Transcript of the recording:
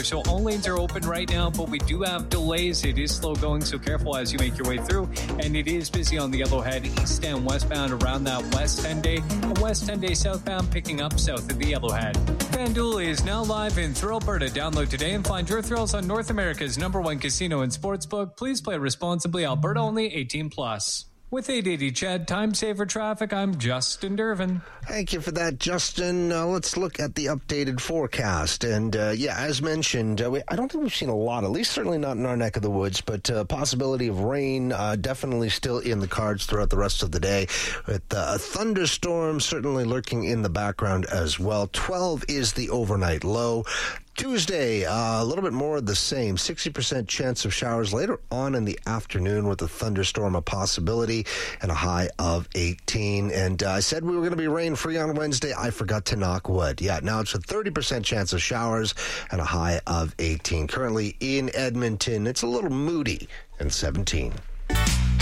so all lanes are open right now, but we do have delays. It is slow going, so careful as you make your way through. And it is busy on the Yellowhead, east and westbound around that West 10-day, and West 10-day southbound picking up south of the Yellowhead. FanDuel is now live in Thrill Alberta. Download today and find your thrills on North America's #1 casino and sportsbook. Please play responsibly. Alberta only, 18+. With 880 CHED Time Saver Traffic, I'm Justin Dervin. Thank you for that, Justin. Let's look at the updated forecast. And, as mentioned, I don't think we've seen a lot, at least certainly not in our neck of the woods, but possibility of rain definitely still in the cards throughout the rest of the day. With a thunderstorm certainly lurking in the background as well. 12 is the overnight low. Tuesday, a little bit more of the same. 60% chance of showers later on in the afternoon with a thunderstorm a possibility and a high of 18. And I said we were going to be rain-free on Wednesday. I forgot to knock wood. Yeah, now it's a 30% chance of showers and a high of 18. Currently in Edmonton, it's a little moody and 17.